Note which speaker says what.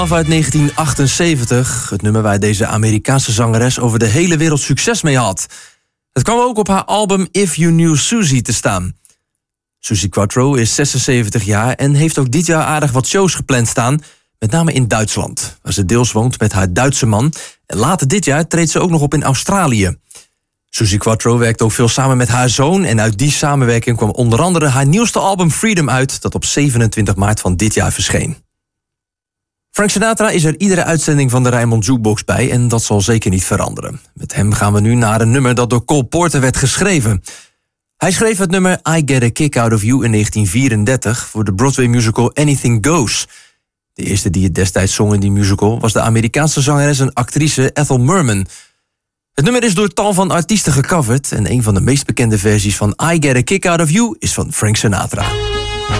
Speaker 1: Uit 1978, het nummer waar deze Amerikaanse zangeres over de hele wereld succes mee had. Het kwam ook op haar album If You Knew Susie te staan. Suzi Quatro is 76 jaar en heeft ook dit jaar aardig wat shows gepland staan, met name in Duitsland, waar ze deels woont met haar Duitse man. En later dit jaar treedt ze ook nog op in Australië. Suzi Quatro werkt ook veel samen met haar zoon en uit die samenwerking kwam onder andere haar nieuwste album Freedom uit, dat op 27 maart van dit jaar verscheen. Frank Sinatra is er iedere uitzending van de Rijnmond Jukebox bij en dat zal zeker niet veranderen. Met hem gaan we nu naar een nummer dat door Cole Porter werd geschreven. Hij schreef het nummer I Get a Kick Out of You in 1934 voor de Broadway musical Anything Goes. De eerste die het destijds zong in die musical was de Amerikaanse zangeres en actrice Ethel Merman. Het nummer is door tal van artiesten gecoverd en een van de meest bekende versies van I Get a Kick Out of You is van Frank Sinatra.